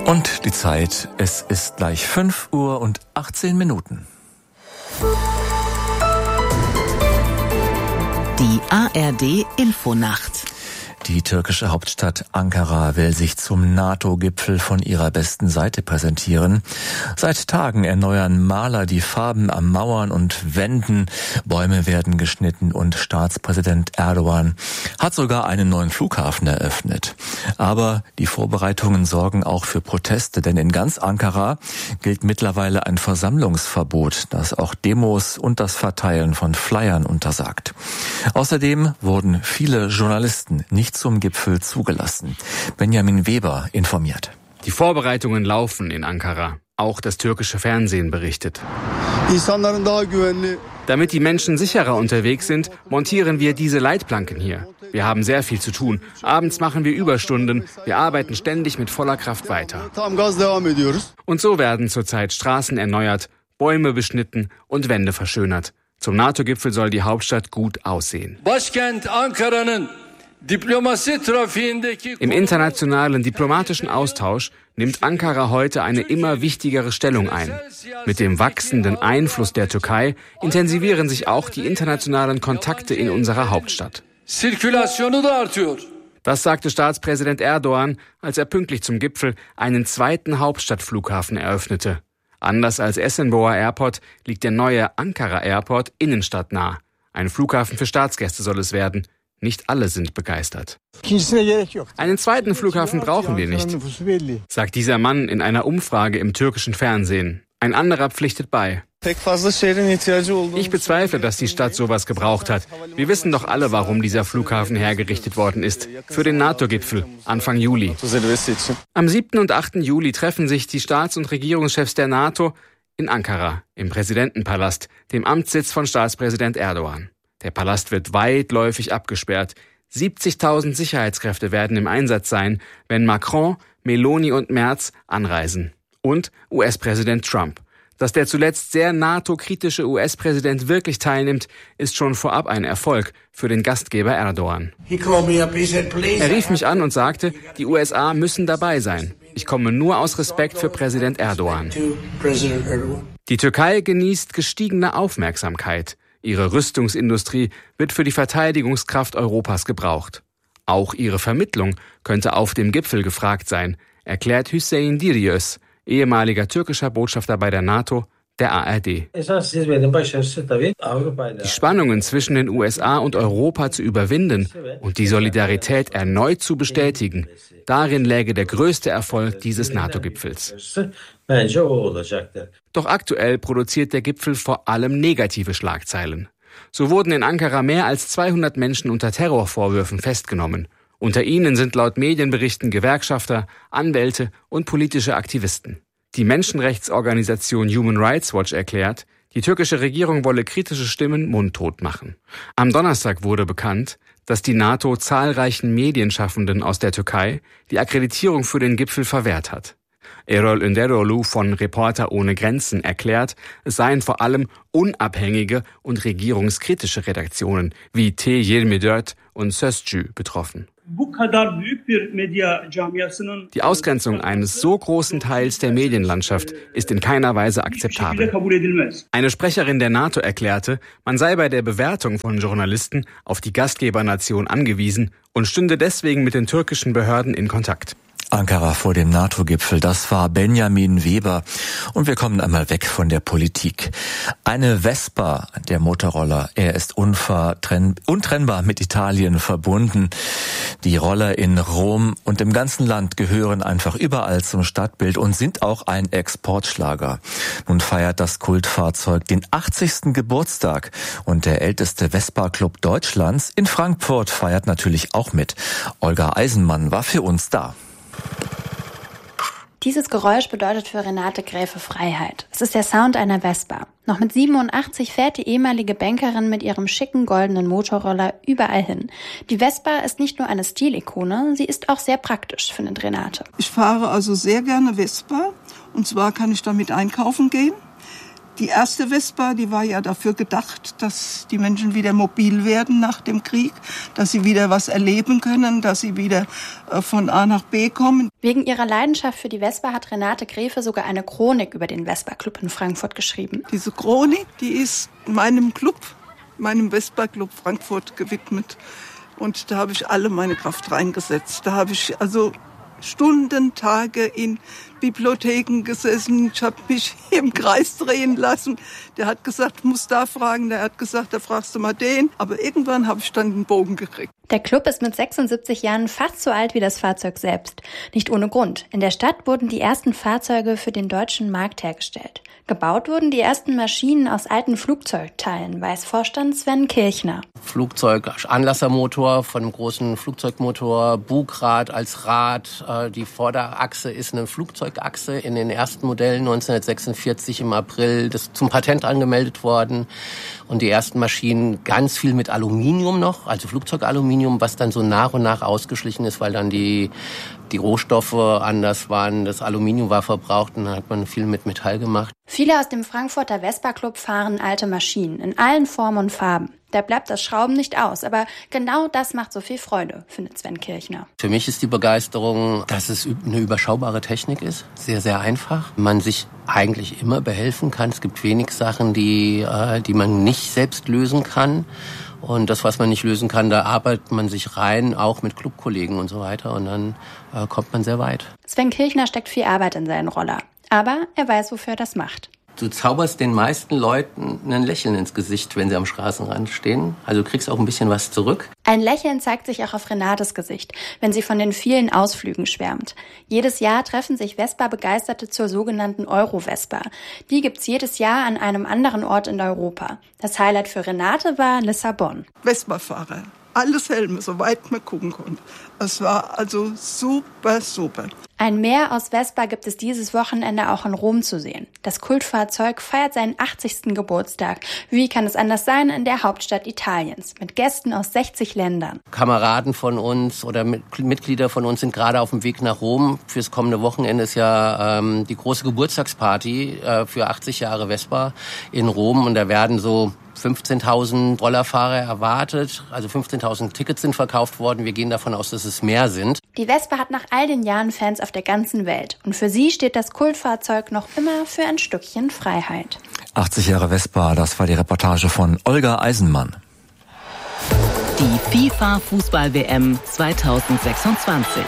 Und die Zeit, es ist gleich 5:18 Die ARD Infonacht. Die türkische Hauptstadt Ankara will sich zum NATO-Gipfel von ihrer besten Seite präsentieren. Seit Tagen erneuern Maler die Farben am Mauern und Wänden. Bäume werden geschnitten und Staatspräsident Erdogan hat sogar einen neuen Flughafen eröffnet. Aber die Vorbereitungen sorgen auch für Proteste, denn in ganz Ankara gilt mittlerweile ein Versammlungsverbot, das auch Demos und das Verteilen von Flyern untersagt. Außerdem wurden viele Journalisten nicht zum Gipfel zugelassen. Benjamin Weber informiert. Die Vorbereitungen laufen in Ankara. Auch das türkische Fernsehen berichtet. Damit die Menschen sicherer unterwegs sind, montieren wir diese Leitplanken hier. Wir haben sehr viel zu tun. Abends machen wir Überstunden. Wir arbeiten ständig mit voller Kraft weiter. Und so werden zurzeit Straßen erneuert, Bäume beschnitten und Wände verschönert. Zum NATO-Gipfel soll die Hauptstadt gut aussehen. Im internationalen diplomatischen Austausch nimmt Ankara heute eine immer wichtigere Stellung ein. Mit dem wachsenden Einfluss der Türkei intensivieren sich auch die internationalen Kontakte in unserer Hauptstadt. Das sagte Staatspräsident Erdogan, als er pünktlich zum Gipfel einen zweiten Hauptstadtflughafen eröffnete. Anders als Esenboğa Airport liegt der neue Ankara Airport innenstadtnah. Ein Flughafen für Staatsgäste soll es werden. Nicht alle sind begeistert. Einen zweiten Flughafen brauchen wir nicht, sagt dieser Mann in einer Umfrage im türkischen Fernsehen. Ein anderer pflichtet bei. Ich bezweifle, dass die Stadt sowas gebraucht hat. Wir wissen doch alle, warum dieser Flughafen hergerichtet worden ist. Für den NATO-Gipfel, Anfang Juli. Am 7. und 8. Juli treffen sich die Staats- und Regierungschefs der NATO in Ankara, im Präsidentenpalast, dem Amtssitz von Staatspräsident Erdogan. Der Palast wird weitläufig abgesperrt. 70.000 Sicherheitskräfte werden im Einsatz sein, wenn Macron, Meloni und Merz anreisen. Und US-Präsident Trump. Dass der zuletzt sehr NATO-kritische US-Präsident wirklich teilnimmt, ist schon vorab ein Erfolg für den Gastgeber Erdogan. Er rief mich an und sagte, die USA müssen dabei sein. Ich komme nur aus Respekt für Präsident Erdogan. Die Türkei genießt gestiegene Aufmerksamkeit. Ihre Rüstungsindustrie wird für die Verteidigungskraft Europas gebraucht. Auch ihre Vermittlung könnte auf dem Gipfel gefragt sein, erklärt Hüseyin Diryöz, ehemaliger türkischer Botschafter bei der NATO, der ARD. Die Spannungen zwischen den USA und Europa zu überwinden und die Solidarität erneut zu bestätigen, darin läge der größte Erfolg dieses NATO-Gipfels. Doch aktuell produziert der Gipfel vor allem negative Schlagzeilen. So wurden in Ankara mehr als 200 Menschen unter Terrorvorwürfen festgenommen. Unter ihnen sind laut Medienberichten Gewerkschafter, Anwälte und politische Aktivisten. Die Menschenrechtsorganisation Human Rights Watch erklärt, die türkische Regierung wolle kritische Stimmen mundtot machen. Am Donnerstag wurde bekannt, dass die NATO zahlreichen Medienschaffenden aus der Türkei die Akkreditierung für den Gipfel verwehrt hat. Erol Önderoglu von Reporter ohne Grenzen erklärt, es seien vor allem unabhängige und regierungskritische Redaktionen wie T24 und Sözcü betroffen. Die Ausgrenzung eines so großen Teils der Medienlandschaft ist in keiner Weise akzeptabel. Eine Sprecherin der NATO erklärte, man sei bei der Bewertung von Journalisten auf die Gastgebernation angewiesen und stünde deswegen mit den türkischen Behörden in Kontakt. Ankara vor dem NATO-Gipfel, das war Benjamin Weber. Und wir kommen einmal weg von der Politik. Eine Vespa, der Motorroller, er ist untrennbar mit Italien verbunden. Die Roller in Rom und im ganzen Land gehören einfach überall zum Stadtbild und sind auch ein Exportschlager. Nun feiert das Kultfahrzeug den 80. Geburtstag und der älteste Vespa-Club Deutschlands in Frankfurt feiert natürlich auch mit. Olga Eisenmann war für uns da. Dieses Geräusch bedeutet für Renate Gräfe Freiheit. Es ist der Sound einer Vespa. Noch mit 87 fährt die ehemalige Bankerin mit ihrem schicken goldenen Motorroller überall hin. Die Vespa ist nicht nur eine Stilikone, sie ist auch sehr praktisch, findet Renate. Ich fahre also sehr gerne Vespa und zwar kann ich damit einkaufen gehen. Die erste Vespa, die war ja dafür gedacht, dass die Menschen wieder mobil werden nach dem Krieg, dass sie wieder was erleben können, dass sie wieder von A nach B kommen. Wegen ihrer Leidenschaft für die Vespa hat Renate Grefe sogar eine Chronik über den Vespa-Club in Frankfurt geschrieben. Diese Chronik, die ist meinem Vespa-Club Frankfurt gewidmet. Und da habe ich alle meine Kraft reingesetzt. Da habe ich also Stunden, Tage in Bibliotheken gesessen. Ich habe mich im Kreis drehen lassen. Der hat gesagt, muss da fragen. Der hat gesagt, da fragst du mal den. Aber irgendwann habe ich dann den Bogen gekriegt. Der Club ist mit 76 Jahren fast so alt wie das Fahrzeug selbst. Nicht ohne Grund. In der Stadt wurden die ersten Fahrzeuge für den deutschen Markt hergestellt. Gebaut wurden die ersten Maschinen aus alten Flugzeugteilen, weiß Vorstand Sven Kirchner. Flugzeuganlassermotor von einem großen Flugzeugmotor, Bugrad als Rad. Die Vorderachse ist eine Flugzeugachse. In den ersten Modellen 1946 im April das zum Patent angemeldet worden. Und die ersten Maschinen ganz viel mit Aluminium noch, also Flugzeugaluminium, was dann so nach und nach ausgeschlichen ist, weil dann die Rohstoffe anders waren, das Aluminium war verbraucht und dann hat man viel mit Metall gemacht. Viele aus dem Frankfurter Vespa-Club fahren alte Maschinen in allen Formen und Farben. Da bleibt das Schrauben nicht aus, aber genau das macht so viel Freude, findet Sven Kirchner. Für mich ist die Begeisterung, dass es eine überschaubare Technik ist, sehr, sehr einfach. Man sich eigentlich immer behelfen kann. Es gibt wenig Sachen, die man nicht selbst lösen kann. Und das, was man nicht lösen kann, da arbeitet man sich rein, auch mit Clubkollegen und so weiter. Und dann kommt man sehr weit. Sven Kirchner steckt viel Arbeit in seinen Roller. Aber er weiß, wofür er das macht. Du zauberst den meisten Leuten ein Lächeln ins Gesicht, wenn sie am Straßenrand stehen. Also du kriegst auch ein bisschen was zurück. Ein Lächeln zeigt sich auch auf Renates Gesicht, wenn sie von den vielen Ausflügen schwärmt. Jedes Jahr treffen sich Vespa-Begeisterte zur sogenannten Euro-Vespa. Die gibt's jedes Jahr an einem anderen Ort in Europa. Das Highlight für Renate war Lissabon. Vespa-Fahrer, alles Helme, soweit man gucken konnte. Es war also super, super. Ein Meer aus Vespa gibt es dieses Wochenende auch in Rom zu sehen. Das Kultfahrzeug feiert seinen 80. Geburtstag. Wie kann es anders sein in der Hauptstadt Italiens, mit Gästen aus 60 Ländern. Kameraden von uns oder Mitglieder von uns sind gerade auf dem Weg nach Rom. Fürs kommende Wochenende ist ja die große Geburtstagsparty für 80 Jahre Vespa in Rom. Und da werden so 15.000 Rollerfahrer erwartet. Also 15.000 Tickets sind verkauft worden. Wir gehen davon aus, dass es mehr sind. Die Vespa hat nach all den Jahren Fans auf der ganzen Welt. Und für sie steht das Kultfahrzeug noch immer für ein Stückchen Freiheit. 80 Jahre Vespa, das war die Reportage von Olga Eisenmann. Die FIFA-Fußball-WM 2026.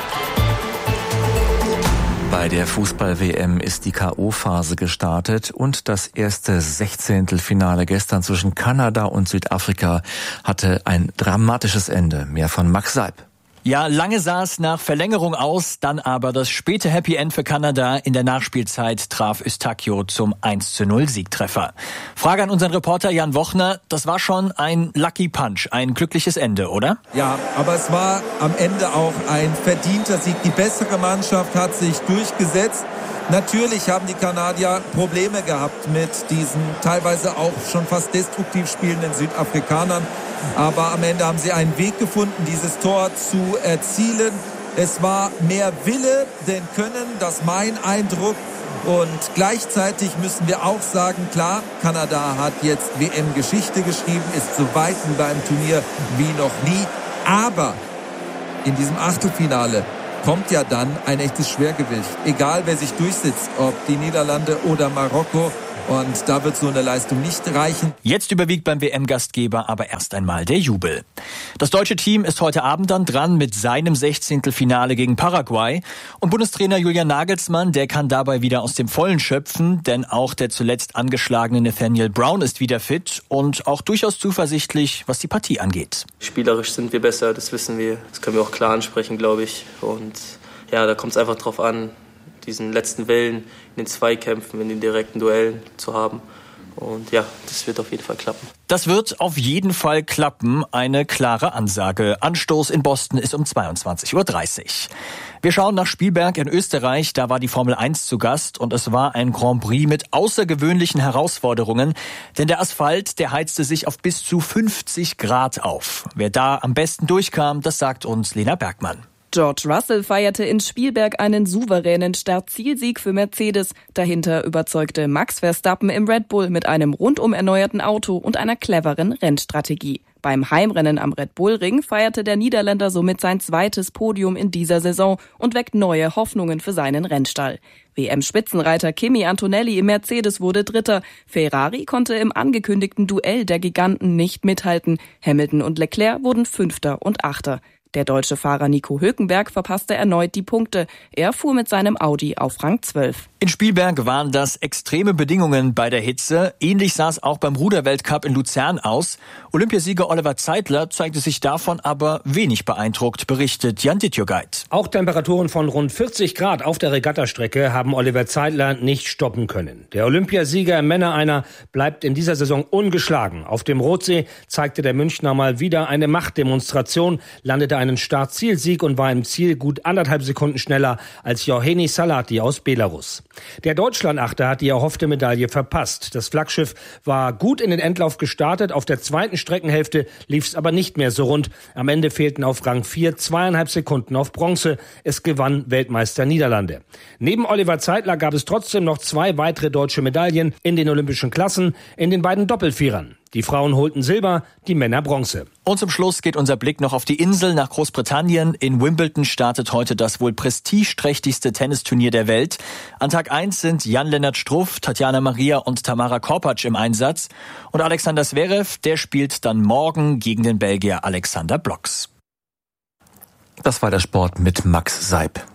Bei der Fußball-WM ist die K.O.-Phase gestartet und das erste Sechzehntelfinale gestern zwischen Kanada und Südafrika hatte ein dramatisches Ende. Mehr von Max Seib. Ja, lange sah es nach Verlängerung aus, dann aber das späte Happy End für Kanada. In der Nachspielzeit traf Eustáquio zum 1:0 Siegtreffer. Frage an unseren Reporter Jan Wochner, das war schon ein Lucky Punch, ein glückliches Ende, oder? Ja, aber es war am Ende auch ein verdienter Sieg. Die bessere Mannschaft hat sich durchgesetzt. Natürlich haben die Kanadier Probleme gehabt mit diesen teilweise auch schon fast destruktiv spielenden Südafrikanern. Aber am Ende haben sie einen Weg gefunden, dieses Tor zu erzielen. Es war mehr Wille denn Können, das ist mein Eindruck. Und gleichzeitig müssen wir auch sagen, klar, Kanada hat jetzt WM-Geschichte geschrieben, ist zu Weitem beim Turnier wie noch nie. Aber in diesem Achtelfinale kommt ja dann ein echtes Schwergewicht. Egal, wer sich durchsetzt, ob die Niederlande oder Marokko. Und da wird so eine Leistung nicht reichen. Jetzt überwiegt beim WM-Gastgeber aber erst einmal der Jubel. Das deutsche Team ist heute Abend dann dran mit seinem 16. Finale gegen Paraguay. Und Bundestrainer Julian Nagelsmann, der kann dabei wieder aus dem Vollen schöpfen, denn auch der zuletzt angeschlagene Nathaniel Brown ist wieder fit und auch durchaus zuversichtlich, was die Partie angeht. Spielerisch sind wir besser, das wissen wir. Das können wir auch klar ansprechen, glaube ich. Und ja, da kommt es einfach drauf an, diesen letzten Wellen in den Zweikämpfen, in den direkten Duellen zu haben. Und ja, das wird auf jeden Fall klappen. Das wird auf jeden Fall klappen. Eine klare Ansage. Anstoß in Boston ist um 22:30 Uhr. Wir schauen nach Spielberg in Österreich. Da war die Formel 1 zu Gast und es war ein Grand Prix mit außergewöhnlichen Herausforderungen. Denn der Asphalt, der heizte sich auf bis zu 50 Grad auf. Wer da am besten durchkam, das sagt uns Lena Bergmann. George Russell feierte in Spielberg einen souveränen Start-Zielsieg für Mercedes. Dahinter überzeugte Max Verstappen im Red Bull mit einem rundum erneuerten Auto und einer cleveren Rennstrategie. Beim Heimrennen am Red Bull Ring feierte der Niederländer somit sein zweites Podium in dieser Saison und weckt neue Hoffnungen für seinen Rennstall. WM-Spitzenreiter Kimi Antonelli im Mercedes wurde Dritter. Ferrari konnte im angekündigten Duell der Giganten nicht mithalten. Hamilton und Leclerc wurden Fünfter und Achter. Der deutsche Fahrer Nico Hülkenberg verpasste erneut die Punkte. Er fuhr mit seinem Audi auf Rang 12. In Spielberg waren das extreme Bedingungen bei der Hitze. Ähnlich sah es auch beim Ruderweltcup in Luzern aus. Olympiasieger Oliver Zeitler zeigte sich davon aber wenig beeindruckt, berichtet Jan Dittjogait. Auch Temperaturen von rund 40 Grad auf der Regattastrecke haben Oliver Zeitler nicht stoppen können. Der Olympiasieger im Männer-Einer bleibt in dieser Saison ungeschlagen. Auf dem Rotsee zeigte der Münchner mal wieder eine Machtdemonstration, landete einen Start-Zielsieg und war im Ziel gut 1,5 Sekunden schneller als Jauheni Salati aus Belarus. Der Deutschlandachter hat die erhoffte Medaille verpasst. Das Flaggschiff war gut in den Endlauf gestartet. Auf der zweiten Streckenhälfte lief es aber nicht mehr so rund. Am Ende fehlten auf Rang 4 2,5 Sekunden auf Bronze. Es gewann Weltmeister Niederlande. Neben Oliver Zeitler gab es trotzdem noch 2 weitere deutsche Medaillen in den olympischen Klassen, in den beiden Doppelvierern. Die Frauen holten Silber, die Männer Bronze. Und zum Schluss geht unser Blick noch auf die Insel nach Großbritannien. In Wimbledon startet heute das wohl prestigeträchtigste Tennisturnier der Welt. An Tag 1 sind Jan-Lennart Struff, Tatjana Maria und Tamara Korpatsch im Einsatz. Und Alexander Zverev, der spielt dann morgen gegen den Belgier Alexander Bloks. Das war der Sport mit Max Seib.